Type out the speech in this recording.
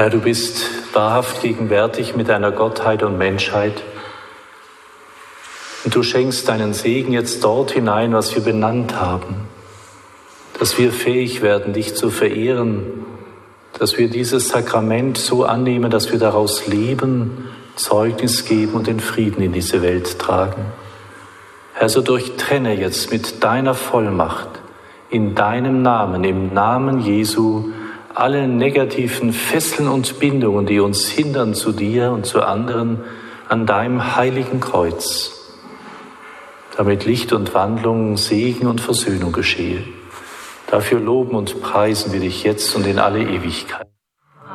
Herr, du bist wahrhaft gegenwärtig mit deiner Gottheit und Menschheit. Und du schenkst deinen Segen jetzt dort hinein, was wir benannt haben, dass wir fähig werden, dich zu verehren, dass wir dieses Sakrament so annehmen, dass wir daraus leben, Zeugnis geben und den Frieden in diese Welt tragen. Herr, so durchtrenne jetzt mit deiner Vollmacht, in deinem Namen, im Namen Jesu, alle negativen Fesseln und Bindungen, die uns hindern zu dir und zu anderen, an deinem heiligen Kreuz, damit Licht und Wandlung, Segen und Versöhnung geschehe. Dafür loben und preisen wir dich jetzt und in alle Ewigkeit.